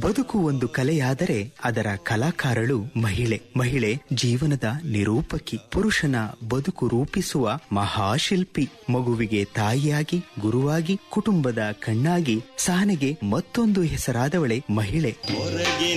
ಬದುಕು ಒಂದು ಕಲೆಯಾದರೆ ಅದರ ಕಲಾಕಾರಳು ಮಹಿಳೆ. ಮಹಿಳೆ ಜೀವನದ ನಿರೂಪಕಿ, ಪುರುಷನ ಬದುಕು ರೂಪಿಸುವ ಮಹಾಶಿಲ್ಪಿ. ಮಗುವಿಗೆ ತಾಯಿಯಾಗಿ, ಗುರುವಾಗಿ, ಕುಟುಂಬದ ಕಣ್ಣಾಗಿ ಸಹನೆಗೆ ಮತ್ತೊಂದು ಹೆಸರಾದವಳೆ ಮಹಿಳೆ.